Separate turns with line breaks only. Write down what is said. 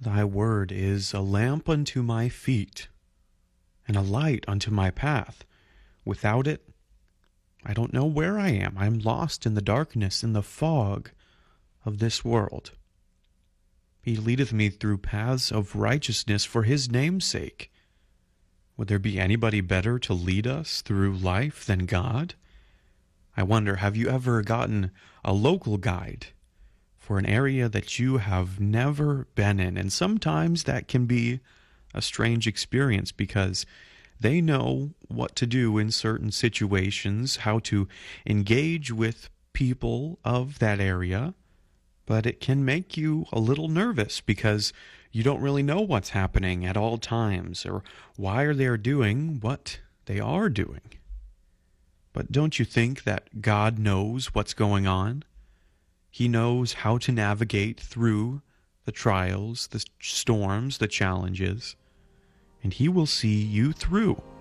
Thy word is a lamp unto my feet and a light unto my path. Without it, I don't know where I am. I'm lost in the darkness, in the fog of this world. He leadeth me through paths of righteousness for his name's sake. Would there be anybody better to lead us through life than God? I wonder, have you ever gotten a local guide for an area that you have never been in? And sometimes that can be a strange experience because they know what to do in certain situations, how to engage with people of that area, but it can make you a little nervous because you don't really know what's happening at all times or why they are doing what they are doing. But don't you think that God knows what's going on? He knows how to navigate through the trials, the storms, the challenges, and he will see you through.